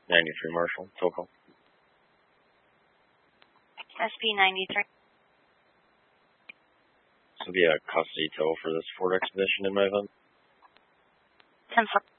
93 Marshall, tow call. SP 93. This will be a custody tow for this Ford Expedition in my event. 10-4.